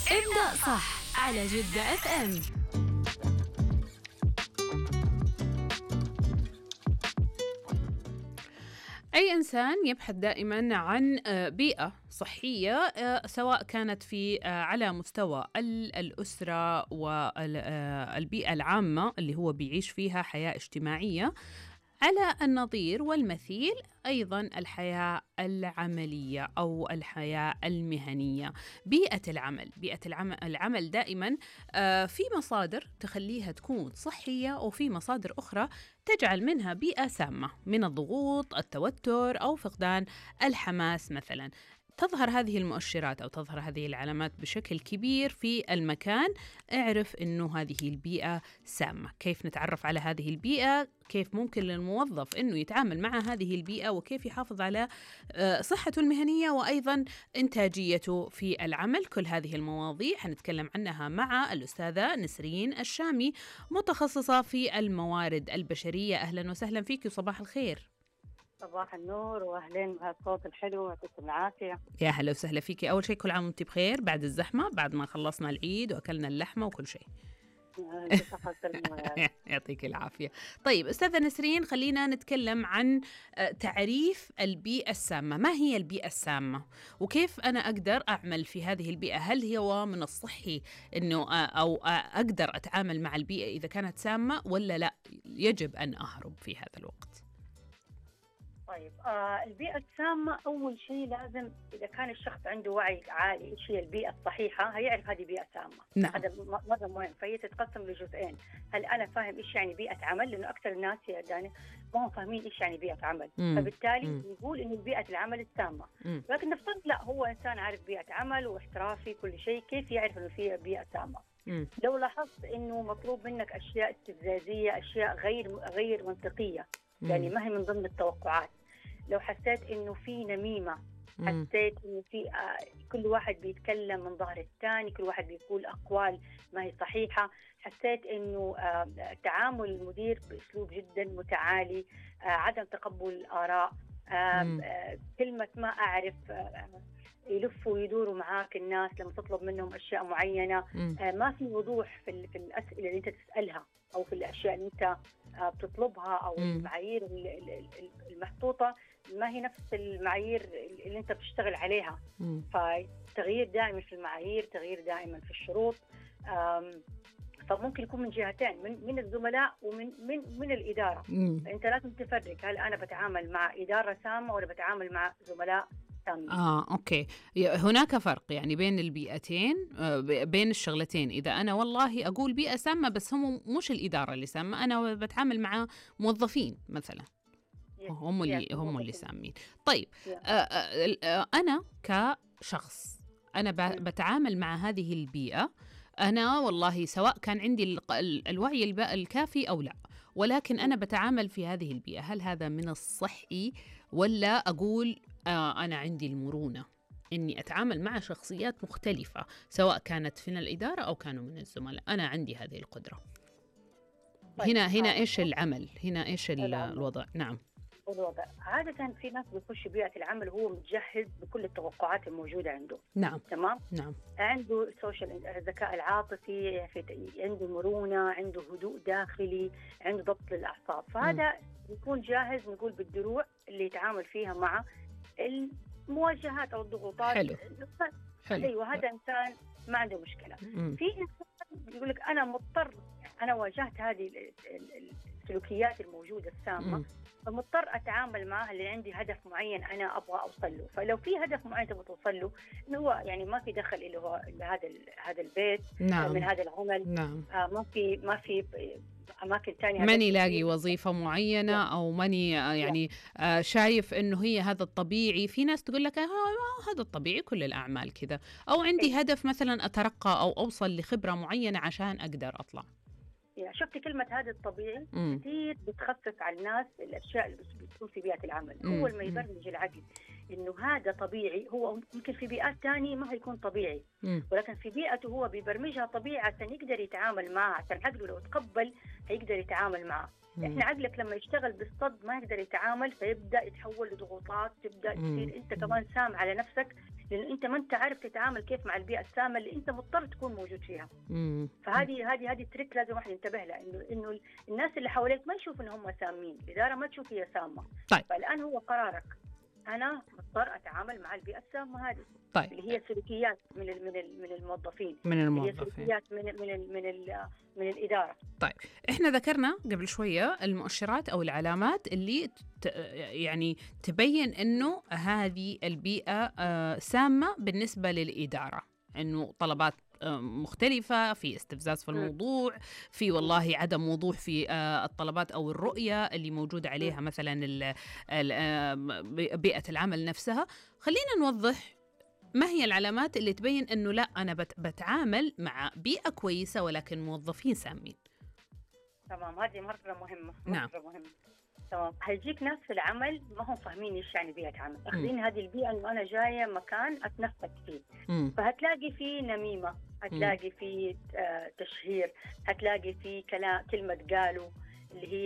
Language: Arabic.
ابدأ صح على جدة اف ام. أي إنسان يبحث دائما عن بيئة صحية، سواء كانت في على مستوى الأسرة والبيئة العامة اللي هو بيعيش فيها حياة اجتماعية، على النظير والمثيل أيضا الحياة العملية أو الحياة المهنية. بيئة العمل دائما في مصادر تخليها تكون صحية، وفي مصادر أخرى تجعل منها بيئة سامة من الضغوط، التوتر أو فقدان الحماس مثلا. تظهر هذه المؤشرات أو تظهر هذه العلامات بشكل كبير في المكان. اعرف أنه هذه البيئة سامة. كيف نتعرف على هذه البيئة؟ كيف ممكن للموظف أنه يتعامل مع هذه البيئة؟ وكيف يحافظ على صحته المهنية وأيضا إنتاجيته في العمل؟ كل هذه المواضيع هنتكلم عنها مع الأستاذة نسرين الشامي، متخصصة في الموارد البشرية. أهلا وسهلا فيك وصباح الخير. صباح النور واهلين بهالصوت الحلو، يعطيكم العافيه. يا هلا وسهلا فيكي. اول شيء كل عام وانت بخير بعد الزحمه، بعد ما خلصنا العيد واكلنا اللحمه وكل شيء. يعطيك العافيه. طيب استاذه نسرين، خلينا نتكلم عن تعريف البيئه السامه. ما هي البيئه السامه وكيف انا اقدر اعمل في هذه البيئه؟ هل هو من الصحي انه او اقدر اتعامل مع البيئه اذا كانت سامه، ولا لا يجب ان اهرب في هذا الوقت؟ طيب البيئة السامة أول شيء لازم إذا كان الشخص عنده وعي عالي إيش هي البيئة الصحيحة هيعرف هذه بيئة سامة. نعم. هذا مرة مهم. فهي تتقسم لجزئين. هل أنا فاهم إيش يعني بيئة عمل؟ لأنه أكثر الناس يا داني ما هم فاهمين إيش يعني بيئة عمل. فبالتالي يقول إنه بيئة العمل السامة. لكن نفترض لا، هو إنسان عارف بيئة عمل واحترافي كل شيء، كيف يعرف إنه فيها بيئة سامة؟ لو لاحظت إنه مطلوب منك أشياء استفزازية، أشياء غير منطقية، يعني ما هي من ضمن التوقعات. لو حسيت إنه في نميمة، حسيت إنه في كل واحد بيتكلم من ظهر الثاني، كل واحد بيقول أقوال ما هي صحيحة، حسيت إنه تعامل المدير بأسلوب جدا متعالي، عدم تقبل الآراء، كلمة ما أعرف، يلفوا ويدوروا معاك الناس لما تطلب منهم أشياء معينة، ما في وضوح في الأسئلة اللي أنت تسألها أو في الأشياء اللي أنت بتطلبها، أو المعايير المحطوطة ما هي نفس المعايير اللي أنت بتشتغل عليها. فتغيير دائما في المعايير، تغيير دائما في الشروط. فممكن يكون من جهتين، من الزملاء ومن الإدارة. فأنت لازم تفرق، هل أنا بتعامل مع إدارة سامة ولا بتعامل مع زملاء سامين؟ أوكي. هناك فرق يعني بين البيئتين، بين الشغلتين. إذا أنا والله أقول بيئة سامة بس هم مش الإدارة اللي سامة، أنا بتعامل مع موظفين مثلا هم اللي سامين. طيب أنا كشخص أنا بتعامل مع هذه البيئة، أنا والله سواء كان عندي الوعي الكافي أو لا، ولكن أنا بتعامل في هذه البيئة، هل هذا من الصحي ولا أقول أنا عندي المرونة إني أتعامل مع شخصيات مختلفة سواء كانت في الإدارة أو كانوا من الزملاء؟ أنا عندي هذه القدرة. هنا إيش العمل؟ هنا إيش الوضع؟ نعم. الوضع عادة في ناس بيخش بيئة العمل هو متجهز بكل التوقعات الموجودة عنده. نعم. تمام. نعم. عنده الذكاء العاطفي، عنده مرونة، عنده هدوء داخلي، عنده ضبط للأعصاب. فهذا يكون جاهز نقول بالدروع اللي يتعامل فيها مع المواجهات أو الضغوطات. حلو. أيوة، هذا إنسان ما عنده مشكلة. في إنسان يقول لك أنا مضطر، أنا واجهت هذه السلوكيات الموجودة السامة، فمضطر أتعامل معها، اللي عندي هدف معين أنا أبغى أوصل له. فلو في هدف معين تبغى توصل له، إنه هو يعني ما في دخل اللي هو هذا البيت. نعم. من هذا العمل. نعم. ما في أماكن تانية. ماني لاقي وظيفة معينة أو ماني يعني شايف إنه هي هذا الطبيعي. في ناس تقول لك هذا الطبيعي، كل الأعمال كذا. أو عندي هدف مثلا أترقى أو أوصل لخبرة معينة عشان أقدر أطلع. شفتي كلمة هذا الطبيعي كثير بتخفف على الناس الأشياء اللي بتكون في بيئة العمل. أول ما يبرمج العقل إنه هذا طبيعي، هو ممكن في بيئات تانية ما هيكون طبيعي، ولكن في بيئته هو بيبرمجها طبيعي عشان يقدر يتعامل معها، عشان عقله لو تقبل هيقدر يتعامل معها. إحنا عقلك لما يشتغل بالصد ما يقدر يتعامل، فيبدأ يتحول لضغوطات، تبدأ تصير أنت كمان سام على نفسك لأنه أنت ما أنت عارف تتعامل كيف مع البيئة السامة اللي أنت مضطر تكون موجود فيها. فهذه تريك لازم واحد ينتبه لها، إنه الناس اللي حواليك ما يشوفوا إن هم سامين، الإدارة ما تشوف هي سامة. طيب. فالآن هو قرارك، أنا مضطر أتعامل مع البيئة السامة هذه. طيب. اللي هي سلوكيات من الموظفين، هي سلوكيات من الإدارة. طيب، إحنا ذكرنا قبل شوية المؤشرات أو العلامات اللي يعني تبين إنه هذه البيئة سامة بالنسبة للإدارة، إنه طلبات مختلفة، في استفزاز في الموضوع، في والله عدم وضوح في الطلبات أو الرؤية اللي موجودة عليها مثلا بيئة العمل نفسها. خلينا نوضح ما هي العلامات اللي تبين أنه لا، أنا بتعامل مع بيئة كويسة ولكن موظفين سامين. تمام، هذه مرة مهمة. نعم. مهمة. تمام. هيجيك ناس في العمل ما هم فاهمين ايش يعني بيئة عمل، اخذين هذه البيئة انه انا جاية مكان اتنفس فيه. فهتلاقي فيه نميمة، هتلاقي فيه تشهير، هتلاقي فيه كلمة قالوا اللي هي